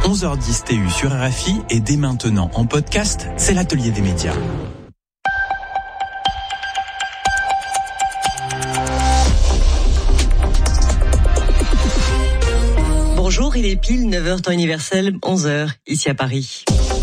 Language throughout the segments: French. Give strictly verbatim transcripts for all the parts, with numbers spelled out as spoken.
onze heures dix T U sur R F I et dès maintenant en podcast, c'est l'atelier des médias. Bonjour, il est pile neuf heures temps universel, onze heures ici à Paris.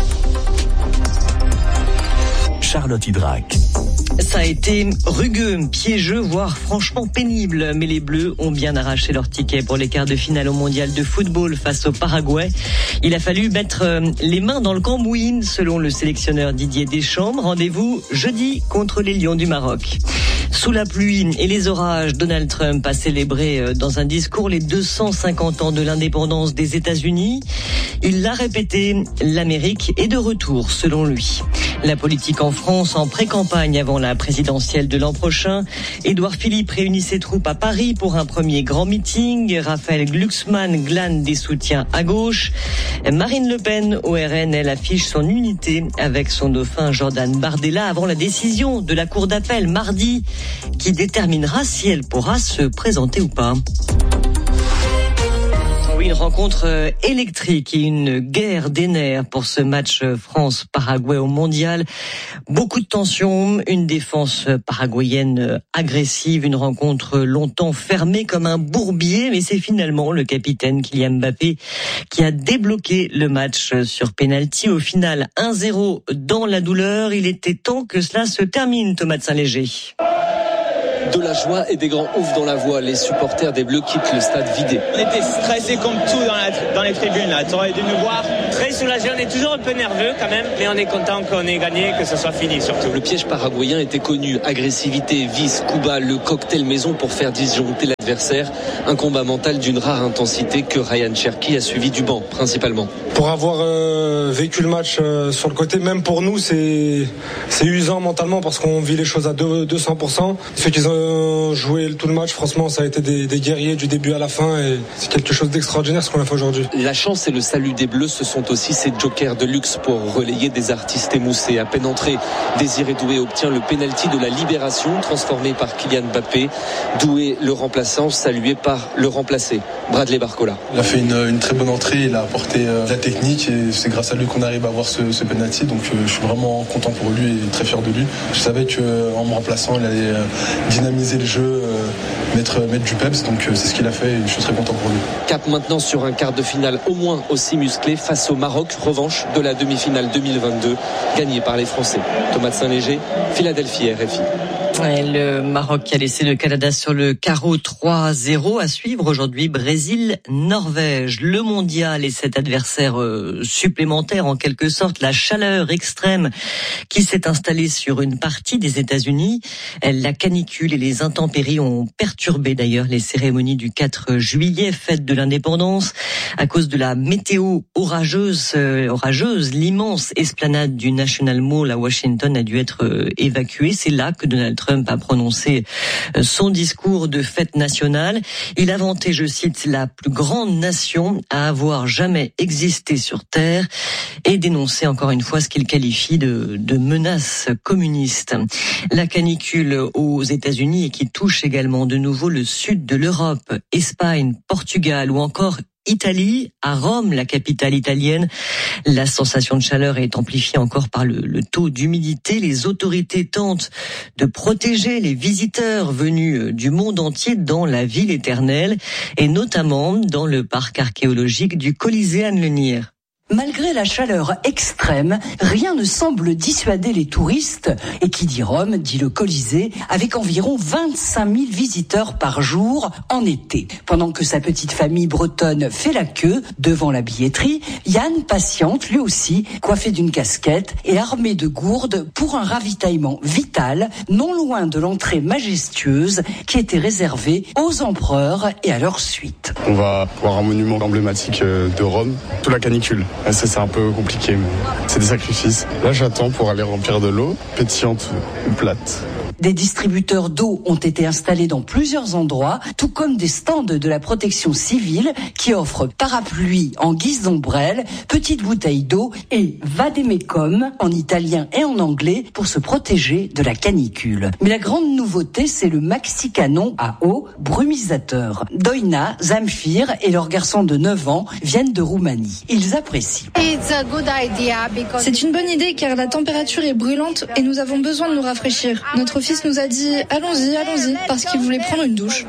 Charlotte Hydrac. Ça a été rugueux, piégeux, voire franchement pénible. Mais les Bleus ont bien arraché leur ticket pour les quarts de finale au mondial de football face au Paraguay. Il a fallu mettre les mains dans le cambouis, selon le sélectionneur Didier Deschamps. Rendez-vous jeudi contre les Lions du Maroc. Sous la pluie et les orages, Donald Trump a célébré dans un discours les deux cent cinquante ans de l'indépendance des États-Unis. Il l'a répété, l'Amérique est de retour, selon lui. La politique en France en pré-campagne avant la présidentielle de l'an prochain. Édouard Philippe réunit ses troupes à Paris pour un premier grand meeting. Raphaël Glucksmann glane des soutiens à gauche. Marine Le Pen, au R N, elle affiche son unité avec son dauphin Jordan Bardella avant la décision de la Cour d'appel mardi qui déterminera si elle pourra se présenter ou pas. Une rencontre électrique et une guerre des nerfs pour ce match France-Paraguay au mondial. Beaucoup de tensions, une défense paraguayenne agressive, une rencontre longtemps fermée comme un bourbier, mais c'est finalement le capitaine Kylian Mbappé qui a débloqué le match sur penalty. Au final, un zéro dans la douleur. Il était temps que cela se termine, Thomas de Saint-Léger. De la joie et des grands oufs dans la voix. Les supporters des Bleus quittent le stade vidé. On était stressés comme tout dans, la, dans les tribunes. Là. Tu aurais dû nous voir. Très soulagés. On est toujours un peu nerveux quand même. Mais on est content qu'on ait gagné, que ce soit fini surtout. Le piège paraguayen était connu. Agressivité, vice, coup bas, le cocktail maison pour faire disjoncter l'adversaire. Un combat mental d'une rare intensité que Ryan Cherki a suivi du banc, principalement. Pour avoir euh, vécu le match euh, sur le côté, même pour nous, c'est, c'est usant mentalement parce qu'on vit les choses à deux cents pour cent. Ceux qui ont joué tout le match, franchement, ça a été des, des guerriers du début à la fin et c'est quelque chose d'extraordinaire ce qu'on a fait aujourd'hui. La chance et le salut des Bleus, ce sont aussi ces jokers de luxe pour relayer des artistes émoussés. À peine entré, Désiré Doué obtient le penalty de la libération transformé par Kylian Mbappé. Doué, le remplaçant, salué par le remplacé, Bradley Barcola. Il a fait une, une très bonne entrée, il a apporté euh, la technique et c'est grâce à lui qu'on arrive à avoir ce, ce penalty. Donc euh, je suis vraiment content pour lui et très fier de lui. Je savais qu'en me remplaçant, il allait euh, dynamiser le jeu, euh, mettre, mettre du peps, donc euh, c'est ce qu'il a fait et je suis très content pour lui. Cap maintenant sur un quart de finale au moins aussi musclé face au Maroc, revanche de la demi-finale deux mille vingt-deux gagnée par les Français. Thomas de Saint-Léger, Philadelphie, R F I. Ouais, le Maroc qui a laissé le Canada sur le carreau trois zéro. À suivre aujourd'hui Brésil-Norvège. Le mondial et cet adversaire euh, supplémentaire en quelque sorte, la chaleur extrême qui s'est installée sur une partie des États-Unis. La canicule et les intempéries ont perturbé d'ailleurs les cérémonies du quatre juillet, fête de l'indépendance. À cause de la météo orageuse, euh, orageuse, l'immense esplanade du National Mall à Washington a dû être euh, évacuée. C'est là que Donald Trump a prononcé son discours de fête nationale. Il a vanté, je cite, la plus grande nation à avoir jamais existé sur Terre et dénoncé encore une fois ce qu'il qualifie de, de menace communiste. La canicule aux États-Unis et qui touche également de nouveau le sud de l'Europe, Espagne, Portugal ou encore Italie, à Rome, la capitale italienne. La sensation de chaleur est amplifiée encore par le, le taux d'humidité. Les autorités tentent de protéger les visiteurs venus du monde entier dans la ville éternelle et notamment dans le parc archéologique du Colisée Anne-Lenire. Malgré la chaleur extrême, rien ne semble dissuader les touristes. Et qui dit Rome, dit le Colisée, avec environ vingt-cinq mille visiteurs par jour en été. Pendant que sa petite famille bretonne fait la queue devant la billetterie, Yann patiente lui aussi, coiffé d'une casquette et armé de gourdes pour un ravitaillement vital, non loin de l'entrée majestueuse qui était réservée aux empereurs et à leur suite. On va voir un monument emblématique de Rome, toute la canicule. Ça, c'est un peu compliqué, mais c'est des sacrifices. Là, j'attends pour aller remplir de l'eau, pétillante ou plate. Des distributeurs d'eau ont été installés dans plusieurs endroits, tout comme des stands de la protection civile qui offrent parapluies en guise d'ombrelle, petites bouteilles d'eau et vademecum en italien et en anglais pour se protéger de la canicule. Mais la grande nouveauté, c'est le maxi canon à eau brumisateur. Doina, Zamfir et leur garçon de neuf ans viennent de Roumanie. Ils apprécient. C'est une bonne idée car la température est brûlante et nous avons besoin de nous rafraîchir. Notre fils nous a dit « allons-y, allons-y » parce qu'il voulait prendre une douche.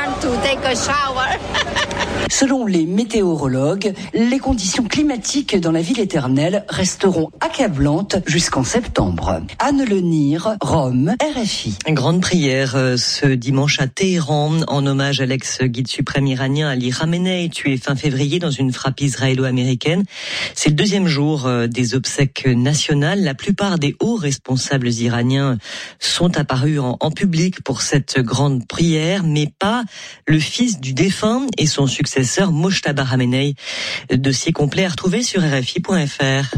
Selon les météorologues, les conditions climatiques dans la ville éternelle resteront accablantes jusqu'en septembre. Anne Lenire, Rome, R F I. Une grande prière ce dimanche à Téhéran en hommage à l'ex-guide suprême iranien Ali Khamenei, tué fin février dans une frappe israélo-américaine. C'est le deuxième jour des obsèques nationales. La plupart des hauts responsables iraniens sont apparus en, en public pour cette grande prière, mais pas le fils du défunt et son successeur Mojtaba Khamenei. Dossier complet à retrouver sur R F I point F R.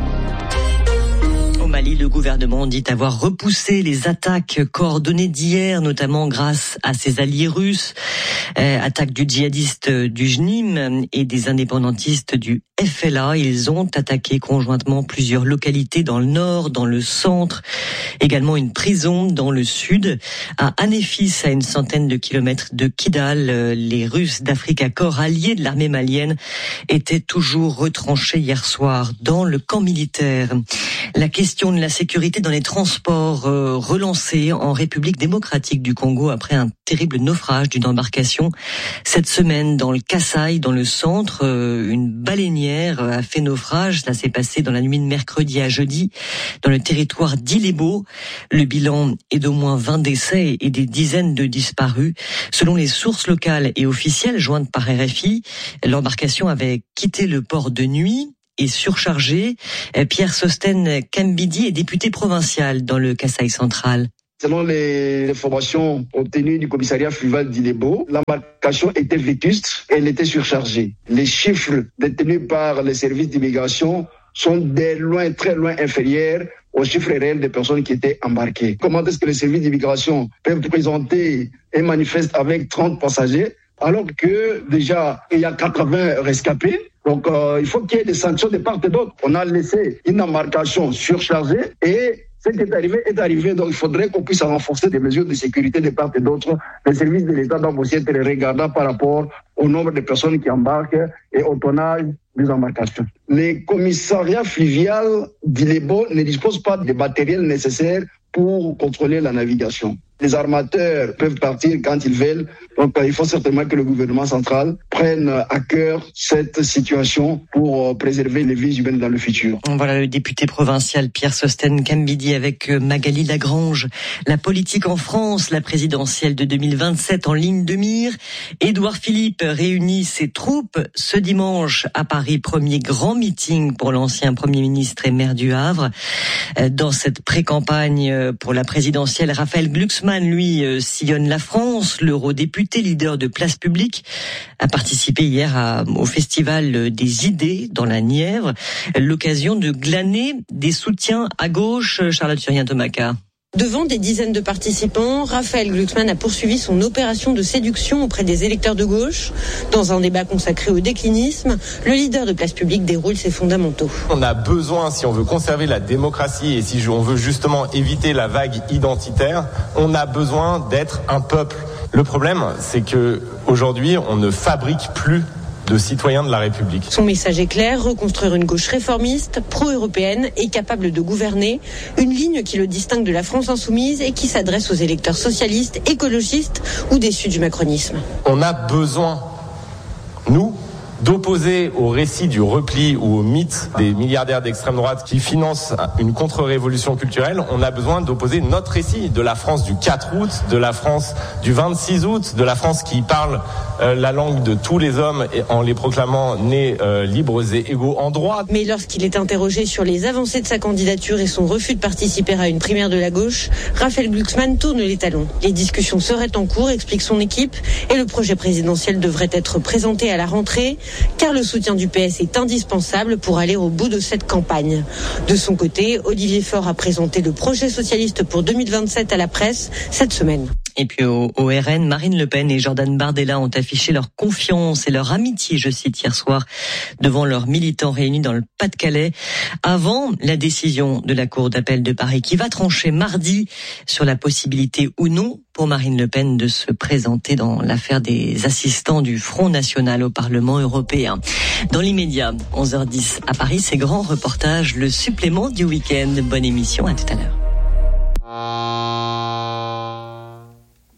Au Mali, le gouvernement dit avoir repoussé les attaques coordonnées d'hier, notamment grâce à ses alliés russes. Euh, attaque du djihadiste du J N I M et des indépendantistes du F L A. Ils ont attaqué conjointement plusieurs localités dans le nord, dans le centre, également une prison dans le sud. À Anéfis, à une centaine de kilomètres de Kidal, les Russes d'Afrique Corps, alliés de l'armée malienne, étaient toujours retranchés hier soir dans le camp militaire. La question de la sécurité dans les transports euh, relancée en République démocratique du Congo après un terrible naufrage d'une embarcation. Cette semaine, dans le Kasaï, dans le centre, euh, une baleinière a fait naufrage. Cela s'est passé dans la nuit de mercredi à jeudi, dans le territoire d'Ilebo. Le bilan est d'au moins vingt décès et des dizaines de disparus. Selon les sources locales et officielles jointes par R F I, l'embarcation avait quitté le port de nuit et surchargé. Pierre Sosten Kambidi est député provincial dans le Kasaï central. Selon les informations obtenues du commissariat fluvial d'Ilebo, l'embarcation était vétuste et elle était surchargée. Les chiffres détenus par les services d'immigration sont de loin, très loin inférieurs aux chiffres réels des personnes qui étaient embarquées. Comment est-ce que les services d'immigration peuvent présenter un manifeste avec trente passagers alors que déjà il y a quatre-vingts rescapés? Donc euh, il faut qu'il y ait des sanctions de part et d'autre. On a laissé une embarcation surchargée et ce qui est arrivé est arrivé. Donc il faudrait qu'on puisse renforcer des mesures de sécurité de part et d'autre. Les services de l'État doivent aussi être regardants par rapport au nombre de personnes qui embarquent et au tonnage des embarcations. Les commissariats fluviaux d'Ilebo ne disposent pas des matériels nécessaires pour contrôler la navigation. Les armateurs peuvent partir quand ils veulent. Donc, il faut certainement que le gouvernement central prenne à cœur cette situation pour préserver les vies humaines dans le futur. Voilà le député provincial Pierre Sosten Kambidi avec Magali Lagrange. La politique en France, la présidentielle de deux mille vingt-sept en ligne de mire. Édouard Philippe réunit ses troupes ce dimanche à Paris. Premier grand meeting pour l'ancien Premier ministre et maire du Havre. Dans cette pré-campagne pour la présidentielle, Raphaël Glucksmann, lui, sillonne la France. L'eurodéputé, leader de Place Publique, a participé hier à, au festival des idées dans la Nièvre. L'occasion de glaner des soutiens à gauche. Charlotte Surien-Tomaca. Devant des dizaines de participants, Raphaël Glucksmann a poursuivi son opération de séduction auprès des électeurs de gauche. Dans un débat consacré au déclinisme, le leader de Place Publique déroule ses fondamentaux. On a besoin, si on veut conserver la démocratie et si on veut justement éviter la vague identitaire, on a besoin d'être un peuple. Le problème, c'est que aujourd'hui, on ne fabrique plus de citoyens de la République. Son message est clair, reconstruire une gauche réformiste, pro-européenne et capable de gouverner. Une ligne qui le distingue de la France insoumise et qui s'adresse aux électeurs socialistes, écologistes ou déçus du macronisme. On a besoin, nous, d'opposer au récit du repli ou au mythe des milliardaires d'extrême droite qui financent une contre-révolution culturelle, on a besoin d'opposer notre récit de la France du quatre août, de la France du vingt-six août, de la France qui parle euh, la langue de tous les hommes et en les proclamant nés euh, libres et égaux en droit. Mais lorsqu'il est interrogé sur les avancées de sa candidature et son refus de participer à une primaire de la gauche, Raphaël Glucksmann tourne les talons. Les discussions seraient en cours, explique son équipe, et le projet présidentiel devrait être présenté à la rentrée. car le soutien du P S est indispensable pour aller au bout de cette campagne. De son côté, Olivier Faure a présenté le projet socialiste pour deux mille vingt-sept à la presse cette semaine. Et puis au, au R N, Marine Le Pen et Jordan Bardella ont affiché leur confiance et leur amitié, je cite, hier soir, devant leurs militants réunis dans le Pas-de-Calais, avant la décision de la Cour d'appel de Paris qui va trancher mardi sur la possibilité ou non pour Marine Le Pen de se présenter dans l'affaire des assistants du Front National au Parlement européen. Dans l'immédiat, onze heures dix à Paris, c'est grand reportage, le supplément du week-end. Bonne émission, à tout à l'heure.